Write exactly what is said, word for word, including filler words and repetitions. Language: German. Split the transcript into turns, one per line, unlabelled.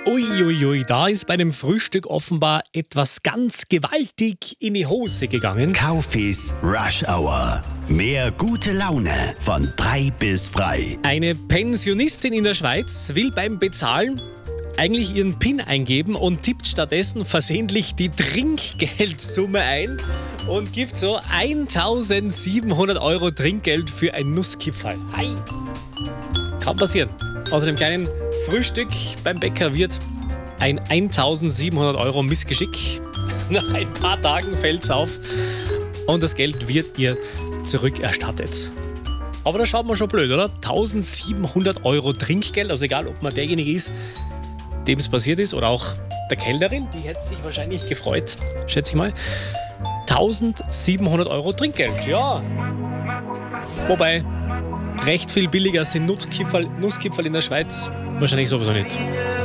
Uiuiui, da ist bei dem Frühstück offenbar etwas ganz gewaltig in die Hose gegangen.
Kaufis Rush Hour. Mehr gute Laune von drei bis frei.
Eine Pensionistin in der Schweiz will beim Bezahlen eigentlich ihren PIN eingeben und tippt stattdessen versehentlich die Trinkgeldsumme ein und gibt so eintausendsiebenhundert Euro Trinkgeld für ein Nusskipferl. Ei. Kann passieren. Außer dem kleinen Frühstück beim Bäcker wird ein eintausendsiebenhundert Euro Missgeschick. Nach ein paar Tagen fällt's auf und das Geld wird ihr zurückerstattet. Aber da schaut man schon blöd, oder? eintausendsiebenhundert Euro Trinkgeld, also egal, ob man derjenige ist, dem es passiert ist, oder auch der Kellnerin, die hätte sich wahrscheinlich gefreut, schätze ich mal. eintausendsiebenhundert Euro Trinkgeld, ja. Wobei, recht viel billiger sind Nusskipferl, Nusskipferl in der Schweiz wahrscheinlich sowieso nicht.